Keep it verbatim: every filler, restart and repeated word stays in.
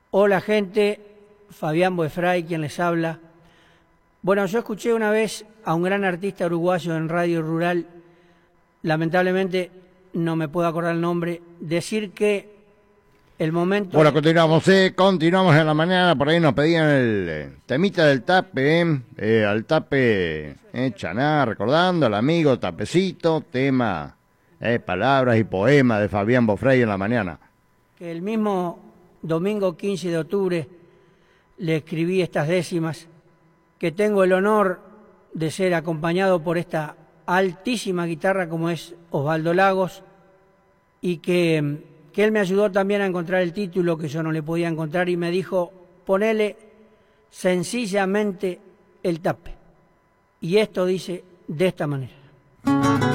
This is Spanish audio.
Hola gente, Fabián Boefray quien les habla. Bueno, yo escuché una vez a un gran artista uruguayo en Radio Rural, lamentablemente no me puedo acordar el nombre, decir que el momento... Bueno, continuamos, eh, continuamos en la mañana, por ahí nos pedían el eh, temita del tape, eh, eh, al tape eh, Chaná, recordando al amigo Tapecito, tema, eh, palabras y poemas de Fabián Boefray en la mañana. Que el mismo domingo quince de octubre le escribí estas décimas, que tengo el honor de ser acompañado por esta altísima guitarra como es Osvaldo Lagos, y que, que él me ayudó también a encontrar el título que yo no le podía encontrar y me dijo, ponele sencillamente el tape. Y esto dice de esta manera.